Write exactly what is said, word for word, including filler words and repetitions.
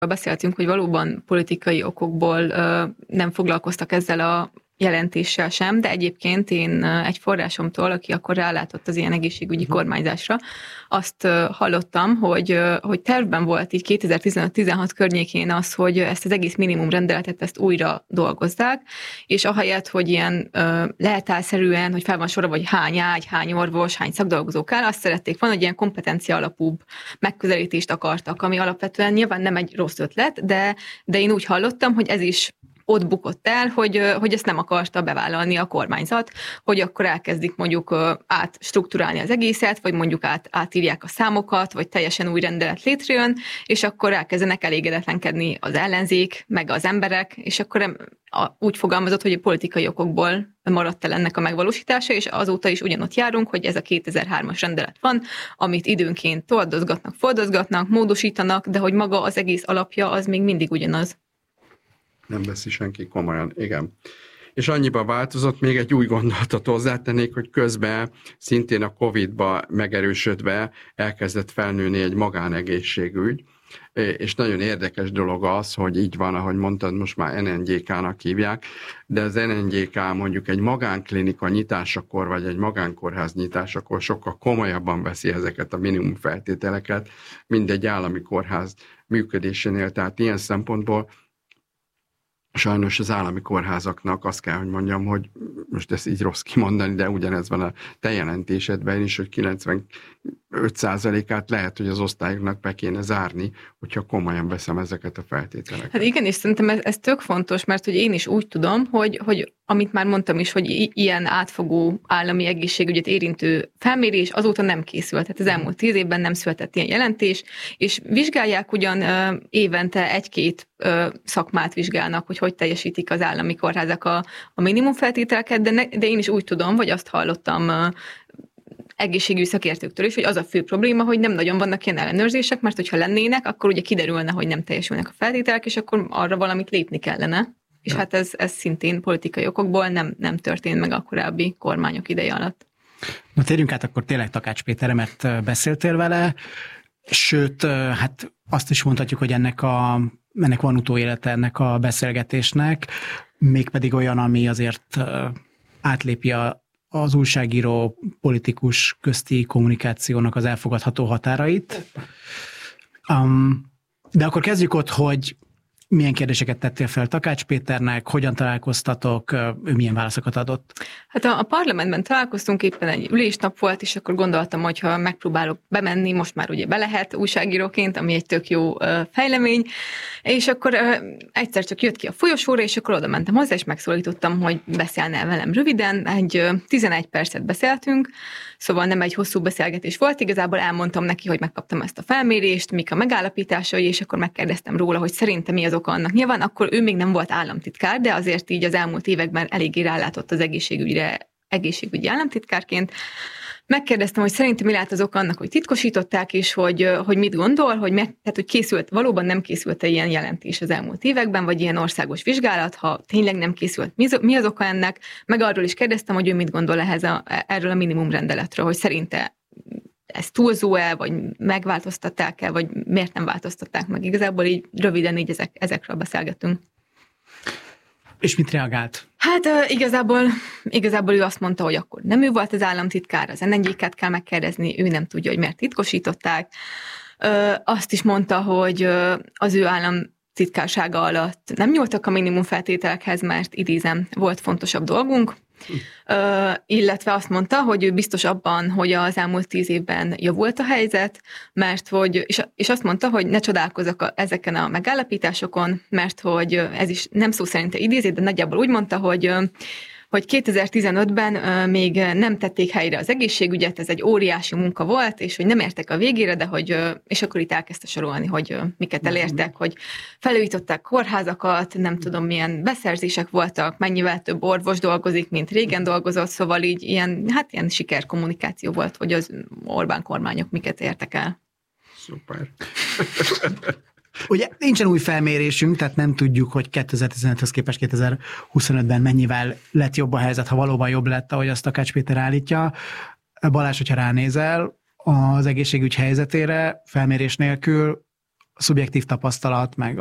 Beszéltünk, hogy valóban politikai okokból nem foglalkoztak ezzel a jelentéssel sem, de egyébként én egy forrásomtól, aki akkor rálátott az ilyen egészségügyi kormányzásra, azt hallottam, hogy, hogy tervben volt így kétezer-tizenöt-tizenhat környékén az, hogy ezt az egész minimum rendeletet ezt újra dolgozzák, és ahelyett, hogy ilyen leltárszerűen, hogy fel van sorolva, hogy hány ágy, hány orvos, hány szakdolgozó kell, azt szerették volna, hogy ilyen kompetencia alapúbb megközelítést akartak, ami alapvetően nyilván nem egy rossz ötlet, de, de én úgy hallottam, hogy ez is ott bukott el, hogy, hogy ezt nem akarta bevállalni a kormányzat, hogy akkor elkezdik mondjuk átstruktúrálni az egészet, vagy mondjuk át, átírják a számokat, vagy teljesen új rendelet létrejön, és akkor elkezdenek elégedetlenkedni az ellenzék, meg az emberek, és akkor úgy fogalmazott, hogy a politikai okokból maradt el ennek a megvalósítása, és azóta is ugyanott járunk, hogy ez a kétezer-hármas rendelet van, amit időnként toldozgatnak, fordozgatnak, módosítanak, de hogy maga az egész alapja az még mindig ugyanaz. Nem veszi senki komolyan, igen. És annyiban változott, még egy új gondolatot hozzátennék, hogy közben szintén a Covid-ba megerősödve elkezdett felnőni egy magánegészségügy, és nagyon érdekes dolog az, hogy így van, ahogy mondtad, most már en en gé ká-nak hívják, de az en en gé ká mondjuk egy magánklinika nyitásakor, vagy egy magánkórház nyitásakor sokkal komolyabban veszi ezeket a minimum feltételeket, mint egy állami kórház működésénél. Tehát ilyen szempontból sajnos az állami kórházaknak azt kell, hogy mondjam, hogy most ezt így rossz kimondani, de ugyanez van a te jelentésedben is, hogy kilencvenöt százalékát lehet, hogy az osztályoknak be kéne zárni, hogyha komolyan veszem ezeket a feltételeket. Hát igen, és szerintem ez, ez tök fontos, mert hogy én is úgy tudom, hogy, hogy amit már mondtam is, hogy i- ilyen átfogó állami egészségügyet érintő felmérés azóta nem készült. Tehát az elmúlt tíz évben nem született ilyen jelentés, és vizsgálják ugyan ö, évente egy-két ö, szakmát vizsgálnak, hogy hogy teljesítik az állami kórházak a, a minimum feltételeket, de, ne, de én is úgy tudom, vagy azt hallottam ö, egészségügyi szakértőktől is, hogy az a fő probléma, hogy nem nagyon vannak ilyen ellenőrzések, mert hogyha lennének, akkor ugye kiderülne, hogy nem teljesülnek a feltételek, és akkor arra valamit lépni kellene. És hát ez, ez szintén politikai okokból nem, nem történt meg a korábbi kormányok ideje alatt. Na térjünk át akkor tényleg Takács Péterre, mert beszéltél vele, sőt, hát azt is mondhatjuk, hogy ennek, a, ennek van utóélete ennek a beszélgetésnek, mégpedig olyan, ami azért átlépi a az újságíró politikus közti kommunikációnak az elfogadható határait. Um, de akkor kezdjük ott, hogy milyen kérdéseket tettél fel Takács Péternek, hogyan találkoztatok, ő milyen válaszokat adott? Hát a, a parlamentben találkoztunk, éppen egy ülésnap volt, és akkor gondoltam, hogy ha megpróbálok bemenni, most már ugye be lehet újságíróként, ami egy tök jó uh, fejlemény, és akkor uh, egyszer csak jött ki a folyosóra, és akkor oda mentem hozzá, és megszólítottam, hogy beszélne velem röviden, egy uh, tizenegy percet beszéltünk, szóval nem egy hosszú beszélgetés volt, igazából elmondtam neki, hogy megkaptam ezt a felmérést, mik a megállapításai, és akkor megkérdeztem róla, hogy szerintem mi az oka annak. Nyilván akkor ő még nem volt államtitkár, de azért így az elmúlt években eléggé rálátott az egészségügyre, egészségügyi államtitkárként. Megkérdeztem, hogy szerintem mi lehet az oka annak, hogy titkosították, és hogy, hogy mit gondol, hogy, meg, tehát, hogy készült, valóban nem készült ilyen jelentés az elmúlt években, vagy ilyen országos vizsgálat, ha tényleg nem készült, mi az oka ennek, meg arról is kérdeztem, hogy ő mit gondol ehhez a, erről a minimum rendeletről, hogy szerinte ez túlzó-e, vagy megváltoztatták-e, vagy miért nem változtatták meg. Igazából így röviden így ezek, ezekről beszélgetünk. És mit reagált? Hát uh, igazából, igazából ő azt mondta, hogy akkor nem ő volt az államtitkár, az en en gé ká-t kell megkérdezni, ő nem tudja, hogy miért titkosították. Uh, azt is mondta, hogy uh, az ő államtitkársága alatt nem nyúltak a minimum feltételekhez, mert idézem, volt fontosabb dolgunk. Uh, illetve azt mondta, hogy ő biztos abban, hogy az elmúlt tíz évben javult a helyzet, mert hogy, és, és azt mondta, hogy ne csodálkozzak a, ezeken a megállapításokon, mert hogy ez is nem szó szerint idézés, de nagyjából úgy mondta, hogy hogy kétezer-tizenötben még nem tették helyre az egészségügyet, ez egy óriási munka volt, és hogy nem értek a végére, de hogy, és akkor itt elkezdte sorolni, hogy miket elértek, hogy felújították kórházakat, nem tudom milyen beszerzések voltak, mennyivel több orvos dolgozik, mint régen dolgozott, szóval így ilyen, hát ilyen sikerkommunikáció volt, hogy az Orbán kormányok miket értek el. Szuper. Ugye nincsen új felmérésünk, tehát nem tudjuk, hogy kétezer-tizenöthöz képest kétezer-huszonötben mennyivel lett jobb a helyzet, ha valóban jobb lett, ahogy azt Takács Péter állítja. Balázs, hogyha ránézel az egészségügy helyzetére, felmérés nélkül, szubjektív tapasztalat, meg